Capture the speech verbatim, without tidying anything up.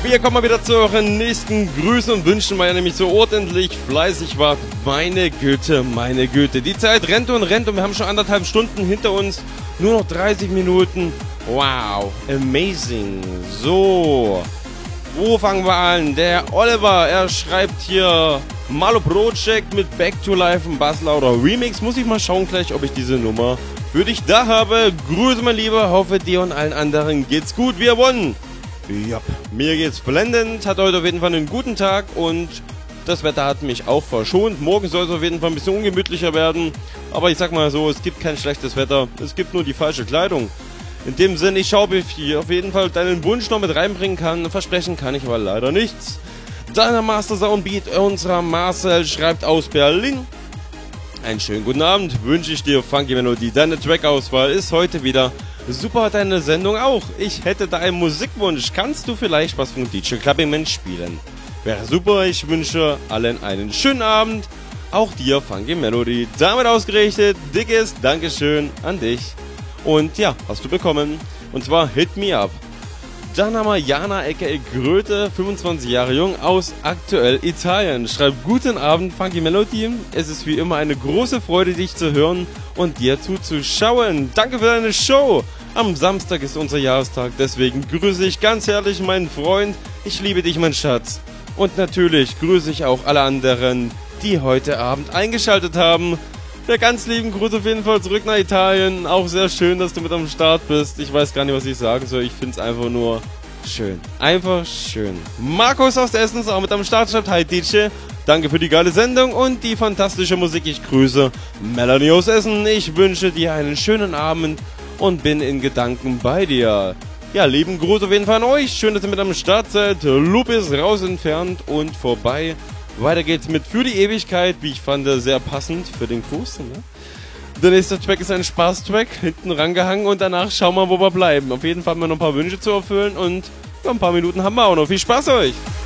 Wir kommen mal wieder zu euren nächsten Grüßen und Wünschen, weil ihr nämlich so ordentlich fleißig wart. Meine Güte, meine Güte. Die Zeit rennt und rennt und wir haben schon anderthalb Stunden hinter uns. Nur noch dreißig Minuten. Wow, amazing. So, wo fangen wir an? Der Oliver, er schreibt hier Malo Project mit Back to Life im Basslauder Remix. Muss ich mal schauen gleich, ob ich diese Nummer für dich da habe. Grüße, mein Lieber. Hoffe, dir und allen anderen geht's gut. Wir wollen. Ja, mir geht's blendend, hat heute auf jeden Fall einen guten Tag und das Wetter hat mich auch verschont. Morgen soll es auf jeden Fall ein bisschen ungemütlicher werden, aber ich sag mal so, es gibt kein schlechtes Wetter, es gibt nur die falsche Kleidung. In dem Sinne, ich schaue, ob ich hier auf jeden Fall deinen Wunsch noch mit reinbringen kann, versprechen kann ich aber leider nichts. Deiner Master Soundbeat, unserer Marcel, schreibt aus Berlin. Einen schönen guten Abend, wünsche ich dir, Funky Melodie. Deine Trackauswahl ist heute wieder super, deine Sendung auch. Ich hätte da einen Musikwunsch. Kannst du vielleicht was von D J Clubbing Mensch spielen? Wäre super, ich wünsche allen einen schönen Abend. Auch dir, Funky Melody. Damit ausgerichtet, dickes Dankeschön an dich. Und ja, hast du bekommen. Und zwar Hit Me Up. Dann haben wir Jana aka Gröte, fünfundzwanzig Jahre jung, aus aktuell Italien. Schreibt guten Abend, Funky Melody. Es ist wie immer eine große Freude, dich zu hören und dir zuzuschauen. Danke für deine Show. Am Samstag ist unser Jahrestag, deswegen grüße ich ganz herzlich meinen Freund. Ich liebe dich, mein Schatz. Und natürlich grüße ich auch alle anderen, die heute Abend eingeschaltet haben. Ja, ganz lieben Gruß auf jeden Fall zurück nach Italien. Auch sehr schön, dass du mit am Start bist. Ich weiß gar nicht, was ich sagen soll. Ich finde es einfach nur schön. Einfach schön. Markus aus Essen ist auch mit am Start. Schreibt, hi D J. Danke für die geile Sendung und die fantastische Musik. Ich grüße Melanie aus Essen. Ich wünsche dir einen schönen Abend und bin in Gedanken bei dir. Ja, lieben Gruß auf jeden Fall an euch. Schön, dass ihr mit am Start seid. Loop ist raus entfernt und vorbei. Weiter geht's mit Für die Ewigkeit, wie ich fand, sehr passend für den Gruß. Ne? Der nächste Track ist ein Spaß-Track, hinten rangehangen und danach schauen wir, wo wir bleiben. Auf jeden Fall haben wir noch ein paar Wünsche zu erfüllen und ein paar Minuten haben wir auch noch. Viel Spaß euch!